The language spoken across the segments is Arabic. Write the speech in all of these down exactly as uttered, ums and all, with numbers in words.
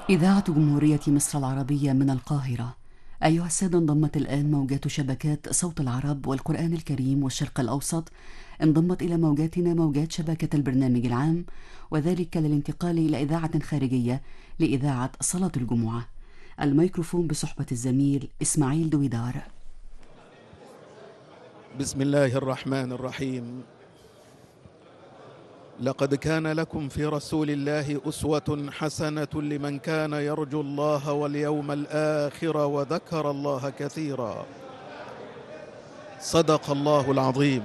إذاعة جمهورية مصر العربية من القاهرة. أيها السادة، انضمت الآن موجات شبكات صوت العرب والقرآن الكريم والشرق الأوسط، انضمت إلى موجاتنا موجات شبكة البرنامج العام، وذلك للانتقال إلى إذاعة خارجية لإذاعة صلاة الجمعة. الميكروفون بصحبة الزميل إسماعيل دويدار. بسم الله الرحمن الرحيم. لقد كان لكم في رسول الله أسوة حسنة لمن كان يرجو الله واليوم الآخر وذكر الله كثيرا. صدق الله العظيم.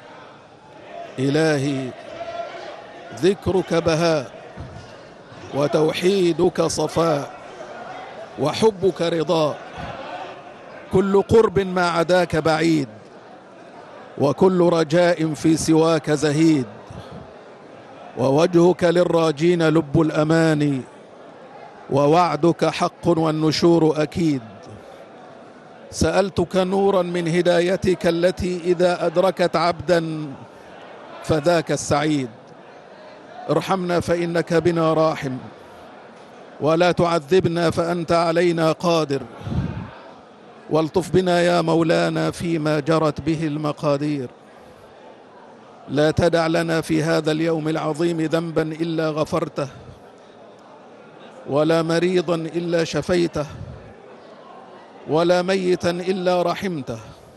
إلهي، ذكرك بهاء، وتوحيدك صفاء، وحبك رضاء. كل قرب ما عداك بعيد، وكل رجاء في سواك زهيد. ووجهك للراجين لب الأماني، ووعدك حق والنشور أكيد. سألتك نورا من هدايتك التي إذا أدركت عبدا فذاك السعيد. ارحمنا فإنك بنا راحم، ولا تعذبنا فأنت علينا قادر. والطف بنا يا مولانا فيما جرت به المقادير. لا تدع لنا في هذا اليوم العظيم ذنبا إلا غفرته، ولا مريضا إلا شفيته، ولا ميتا إلا رحمته.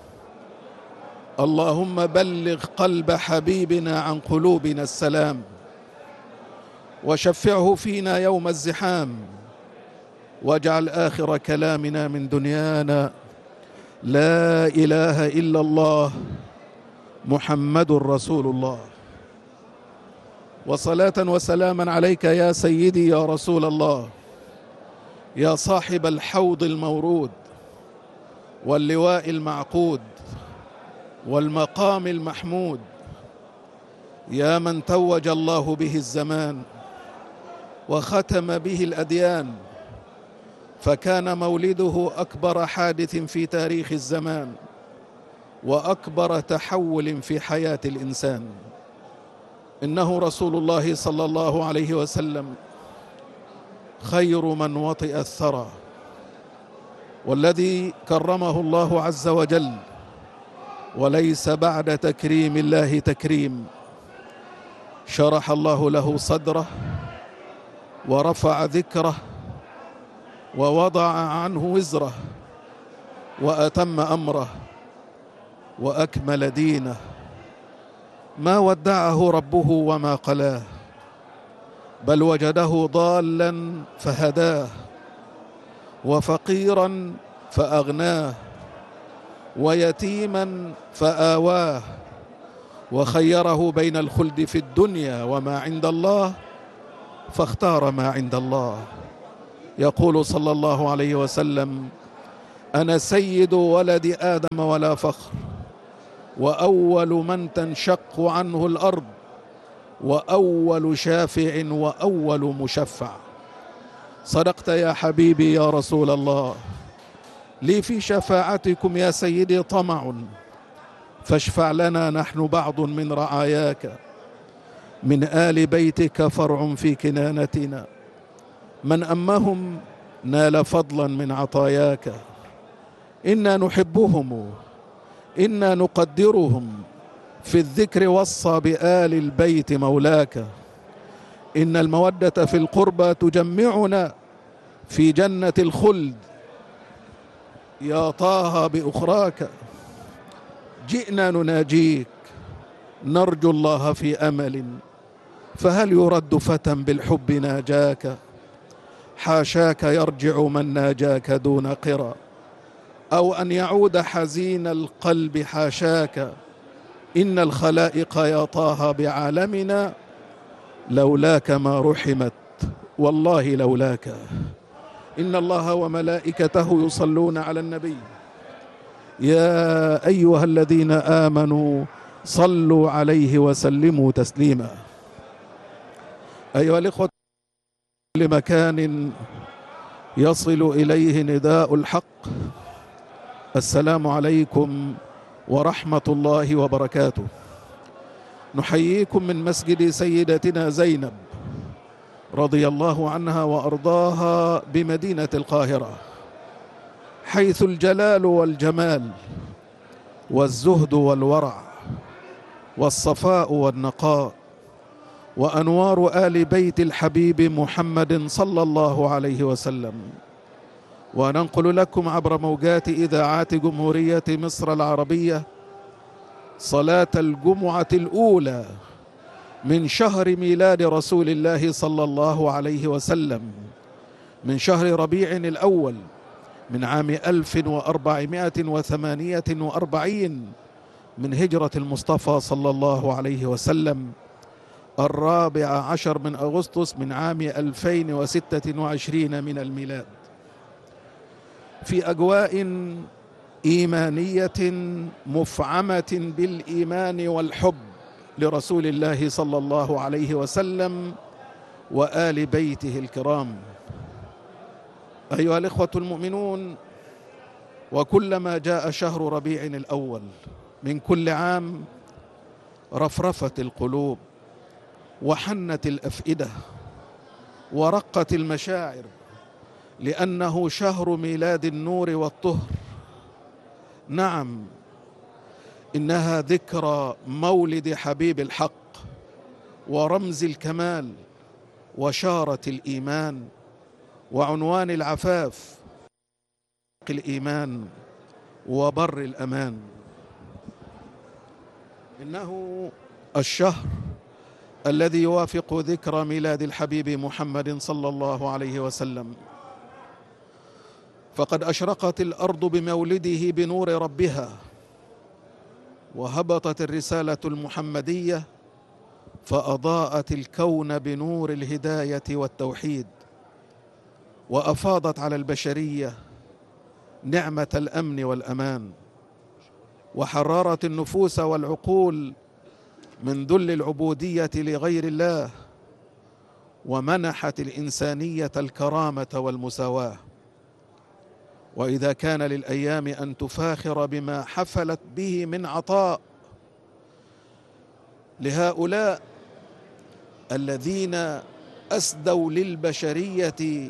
اللهم بلغ قلب حبيبنا عن قلوبنا السلام، وشفعه فينا يوم الزحام. واجعل آخر كلامنا من دنيانا لا إله إلا الله محمد رسول الله. وصلاة وسلاما عليك يا سيدي يا رسول الله، يا صاحب الحوض المورود واللواء المعقود والمقام المحمود، يا من توج الله به الزمان وختم به الأديان، فكان مولده أكبر حادث في تاريخ الزمان وأكبر تحول في حياة الإنسان. إنه رسول الله صلى الله عليه وسلم خير من وطئ الثرى، والذي كرمه الله عز وجل، وليس بعد تكريم الله تكريم. شرح الله له صدره، ورفع ذكره، ووضع عنه وزره، وأتم أمره، وأكمل دينه. ما ودعه ربه وما قلاه، بل وجده ضالا فهداه، وفقيرا فأغناه، ويتيما فآواه، وخيره بين الخلد في الدنيا وما عند الله، فاختار ما عند الله. يقول صلى الله عليه وسلم: أنا سيد ولد آدم ولا فخر، وأول من تنشق عنه الأرض، وأول شافع وأول مشفع. صدقت يا حبيبي يا رسول الله، لي في شفاعتكم يا سيدي طمع، فاشفع لنا نحن بعض من رعاياك، من آل بيتك فرع في كنانتنا، من أمهم نال فضلا من عطاياك. إنا نحبهم، إنا نقدرهم، في الذكر وصى بآل البيت مولاك. إن المودة في القربى تجمعنا في جنة الخلد يا طه بأخراك. جئنا نناجيك نرجو الله في أمل، فهل يرد فتى بالحب ناجاك؟ حاشاك يرجع من ناجاك دون قرى، أو أن يعود حزين القلب حاشاك. إن الخلائق يا طه بعالمنا لولاك ما رحمت، والله لولاك. إن الله وملائكته يصلون على النبي، يا أيها الذين آمنوا صلوا عليه وسلموا تسليما. أيها الإخوة، لمكان يصل إليه نداء الحق، السلام عليكم ورحمة الله وبركاته. نحييكم من مسجد سيدتنا زينب رضي الله عنها وأرضاها بمدينة القاهرة، حيث الجلال والجمال والزهد والورع والصفاء والنقاء وأنوار آل بيت الحبيب محمد صلى الله عليه وسلم. وننقل لكم عبر موجات إذاعات جمهورية مصر العربية صلاة الجمعة الأولى من شهر ميلاد رسول الله صلى الله عليه وسلم، من شهر ربيع الأول من عام ألف وأربعمائة وثمانية وأربعين من هجرة المصطفى صلى الله عليه وسلم، الرابع عشر من أغسطس من عام ألفين وستة وعشرين من الميلاد، في أجواء إيمانية مفعمة بالإيمان والحب لرسول الله صلى الله عليه وسلم وآل بيته الكرام. أيها الإخوة المؤمنون، وكلما جاء شهر ربيع الأول من كل عام رفرفت القلوب وحنت الأفئدة ورقت المشاعر، لأنه شهر ميلاد النور والطهر. نعم، إنها ذكرى مولد حبيب الحق ورمز الكمال وشارة الإيمان وعنوان العفاف الإيمان وبر الأمان. إنه الشهر الذي يوافق ذكرى ميلاد الحبيب محمد صلى الله عليه وسلم، فقد أشرقت الأرض بمولده بنور ربها، وهبطت الرسالة المحمدية فأضاءت الكون بنور الهداية والتوحيد، وأفاضت على البشرية نعمة الأمن والأمان، وحررت النفوس والعقول من ذل العبودية لغير الله، ومنحت الإنسانية الكرامة والمساواة. وإذا كان للأيام أن تفاخر بما حفلت به من عطاء لهؤلاء الذين أسدوا للبشرية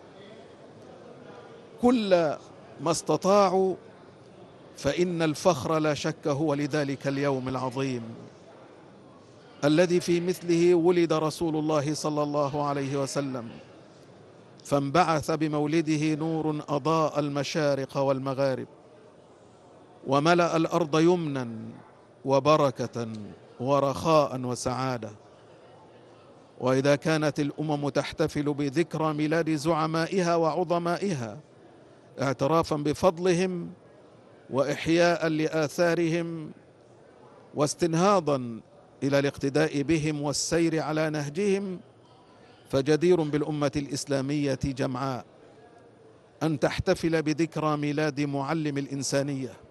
كل ما استطاعوا، فإن الفخر لا شك هو لذلك اليوم العظيم الذي في مثله ولد رسول الله صلى الله عليه وسلم، فانبعث بمولده نور أضاء المشارق والمغارب وملأ الأرض يمنا وبركة ورخاء وسعادة. وإذا كانت الأمم تحتفل بذكرى ميلاد زعمائها وعظمائها اعترافا بفضلهم وإحياء لآثارهم واستنهاضا إلى الاقتداء بهم والسير على نهجهم، فجدير بالأمة الإسلامية جمعاء أن تحتفل بذكرى ميلاد معلم الإنسانية